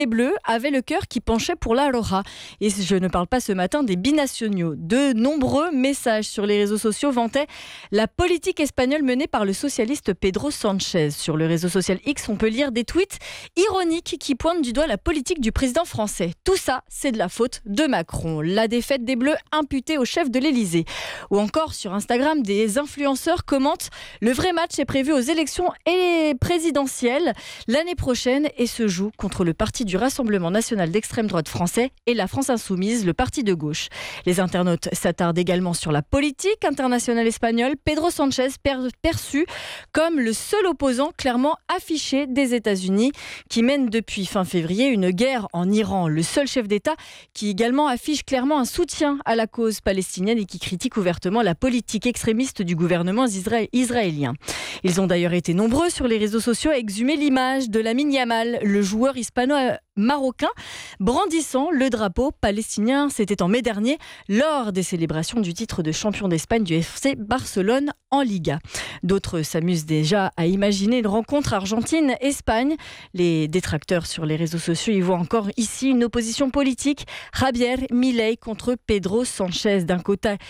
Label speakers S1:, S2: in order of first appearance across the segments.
S1: Les Bleus avaient le cœur qui penchait pour la Roja. Et je ne parle pas ce matin des binationaux. De nombreux messages sur les réseaux sociaux vantaient la politique espagnole menée par le socialiste Pedro Sánchez. Sur le réseau social X, on peut lire des tweets ironiques qui pointent du doigt la politique du président français. Tout ça, c'est de la faute de Macron. La défaite des Bleus imputée au chef de l'Élysée. Ou encore sur Instagram, des influenceurs commentent « Le vrai match est prévu aux élections présidentielles l'année prochaine et se joue contre le parti du Rassemblement national d'extrême droite français et la France insoumise, le parti de gauche. » Les internautes s'attardent également sur la politique internationale espagnole. Pedro Sánchez perçu comme le seul opposant clairement affiché des États-Unis qui mène depuis fin février une guerre en Iran. Le seul chef d'État qui également affiche clairement un soutien à la cause palestinienne et qui critique ouvertement la politique extrémiste du gouvernement israélien. Ils ont d'ailleurs été nombreux sur les réseaux sociaux à exhumer l'image de Lamine Yamal, le joueur hispano-marocain, brandissant le drapeau palestinien. C'était en mai dernier, lors des célébrations du titre de champion d'Espagne du FC Barcelone en Liga. D'autres s'amusent déjà à imaginer une rencontre Argentine-Espagne. Les détracteurs sur les réseaux sociaux y voient encore ici une opposition politique. Javier Milei contre Pedro Sánchez. D'un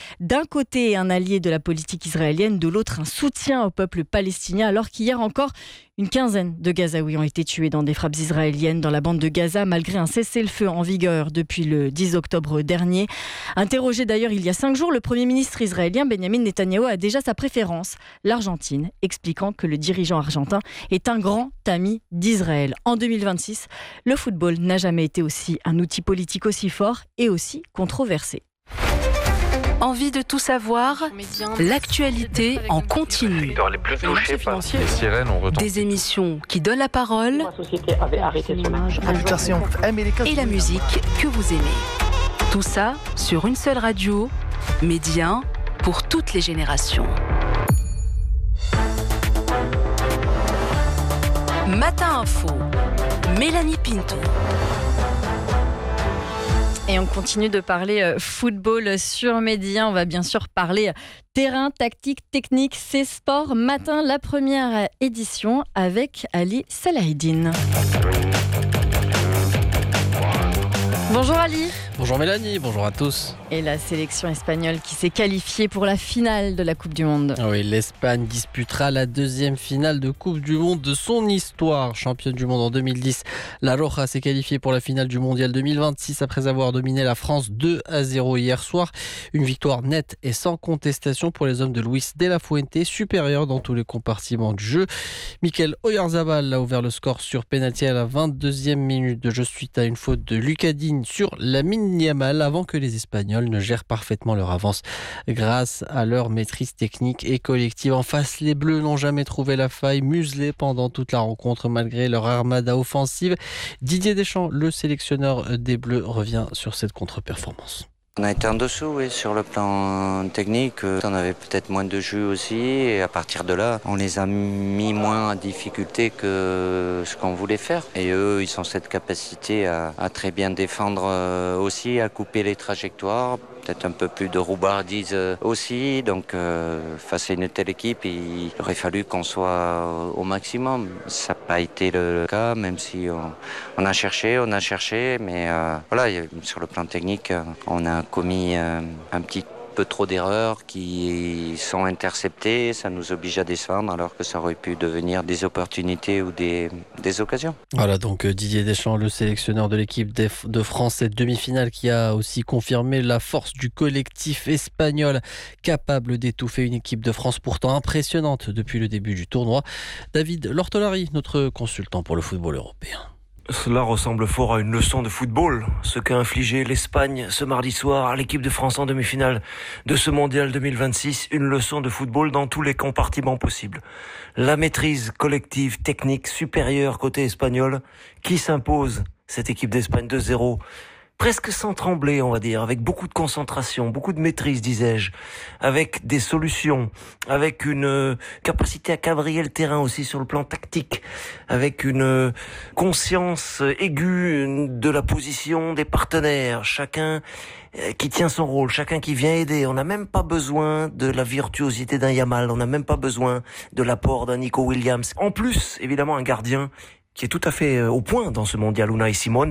S1: côté, un allié de la politique israélienne, de l'autre, un soutien au peuple palestinien, alors qu'hier encore, une quinzaine de Gazaouis ont été tués dans des frappes israéliennes dans la bande de Gaza, malgré un cessez-le-feu en vigueur depuis le 10 octobre dernier. Interrogé d'ailleurs il y a 5 jours, le Premier ministre israélien Benjamin Netanyahou a déjà sa préférence, l'Argentine, expliquant que le dirigeant argentin est un grand ami d'Israël. En 2026, le football n'a jamais été un outil politique aussi fort et aussi controversé.
S2: Envie de tout savoir? L'actualité en continu.
S3: Les plus touchés par les sirènes, on retombe.
S2: Des émissions qui donnent la parole.
S4: La société avait arrêté son image.
S2: Et la musique que vous aimez. Tout ça sur une seule radio. Média pour toutes les générations. Matin Info. Mélanie Pinto.
S1: Et on continue de parler football sur Média. On va bien sûr parler terrain, tactique, technique, c'est sport. Matin, la première édition avec Ali Salahidine. Bonjour Ali.
S5: Bonjour Mélanie, bonjour à tous.
S1: Et la sélection espagnole qui s'est qualifiée pour la finale de la Coupe du Monde.
S5: Oui, l'Espagne disputera la deuxième finale de Coupe du Monde de son histoire. Championne du monde en 2010, la Roja s'est qualifiée pour la finale du Mondial 2026 après avoir dominé la France 2-0 hier soir. Une victoire nette et sans contestation pour les hommes de Luis de la Fuente, supérieur dans tous les compartiments du jeu. Mikel Oyarzabal a ouvert le score sur pénalty à la 22e minute de jeu suite à une faute de Lucas Digne sur Lamine Yamal avant que les Espagnols ne gèrent parfaitement leur avance grâce à leur maîtrise technique et collective. En face, les Bleus n'ont jamais trouvé la faille, muselés pendant toute la rencontre malgré leur armada offensive. Didier Deschamps, le sélectionneur des Bleus, revient sur cette contre-performance.
S6: On a été en dessous, oui, sur le plan technique. On avait peut-être moins de jus aussi. Et à partir de là, on les a mis moins en difficulté que ce qu'on voulait faire. Et eux, ils ont cette capacité à très bien défendre aussi, à couper les trajectoires. Peut-être un peu plus de roubardise aussi. Donc, face à une telle équipe, il aurait fallu qu'on soit au maximum. Ça n'a pas été le cas, même si on a cherché. Mais voilà, sur le plan technique, on a commis un petit peu trop d'erreurs qui sont interceptées. Ça nous oblige à descendre alors que ça aurait pu devenir des opportunités ou des occasions.
S5: Voilà donc Didier Deschamps, le sélectionneur de l'équipe de France, cette demi-finale qui a aussi confirmé la force du collectif espagnol capable d'étouffer une équipe de France pourtant impressionnante depuis le début du tournoi. David Lortolari, notre consultant pour le football européen.
S7: Cela ressemble fort à une leçon de football, ce qu'a infligé l'Espagne ce mardi soir à l'équipe de France en demi-finale de ce mondial 2026. Une leçon de football dans tous les compartiments possibles. La maîtrise collective, technique, supérieure côté espagnol, qui s'impose cette équipe d'Espagne 2-0. Presque sans trembler, on va dire, avec beaucoup de concentration, beaucoup de maîtrise, disais-je, avec des solutions, avec une capacité à quadriller le terrain aussi sur le plan tactique, avec une conscience aiguë de la position des partenaires, chacun qui tient son rôle, chacun qui vient aider. On n'a même pas besoin de la virtuosité d'un Yamal, on n'a même pas besoin de l'apport d'un Nico Williams. En plus, évidemment, un gardien qui est tout à fait au point dans ce mondial, Unai Simon.